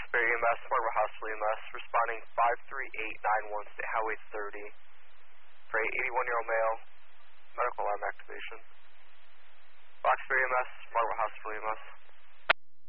Roxbury EMS, Marlboro Hospital EMS, responding 53891 State Highway 30 for a 81-year-old male, medical alarm activation. Roxbury EMS, Marlboro Hospital EMS.